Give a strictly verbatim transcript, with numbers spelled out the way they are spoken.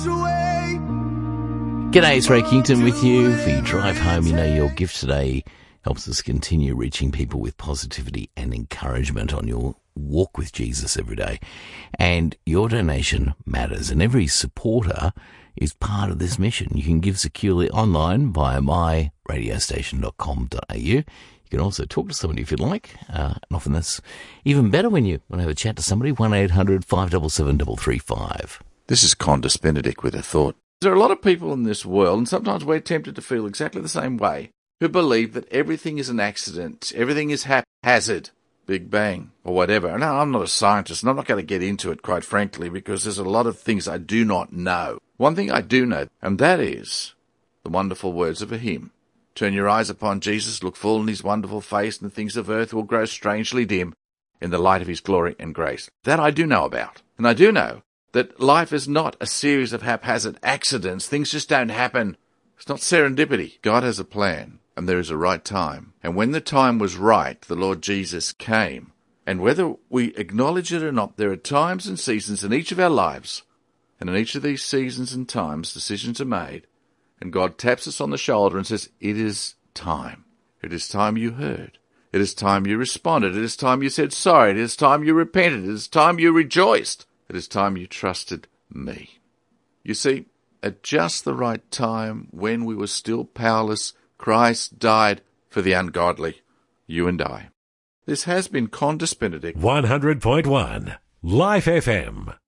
G'day, it's Ray Kington with you for your drive home. You know, your gift today helps us continue reaching people with positivity and encouragement on your walk with Jesus every day. And your donation matters, and every supporter is part of this mission. You can give securely online via my radio station dot com dot a u. You can also talk to somebody if you'd like, uh, and often that's even better when you want to have a chat to somebody. one eight hundred five seven seven three three five. This is Condis Benedict with a thought. There are a lot of people in this world, and sometimes we're tempted to feel exactly the same way, who believe that everything is an accident, everything is haphazard, Big Bang, or whatever. Now, I'm not a scientist, and I'm not going to get into it, quite frankly, because there's a lot of things I do not know. One thing I do know, and that is the wonderful words of a hymn. Turn your eyes upon Jesus, look full in his wonderful face, and the things of earth will grow strangely dim in the light of his glory and grace. That I do know about. And I do know that life is not a series of haphazard accidents. Things just don't happen. It's not serendipity. God has a plan, and there is a right time. And when the time was right, the Lord Jesus came. And whether we acknowledge it or not, there are times and seasons in each of our lives. And in each of these seasons and times, decisions are made. And God taps us on the shoulder and says, it is time. It is time you heard. It is time you responded. It is time you said sorry. It is time you repented. It is time you rejoiced. It is time you trusted me. You see, at just the right time, when we were still powerless, Christ died for the ungodly, you and I. This has been Condis Benedict. one hundred point one Life F M.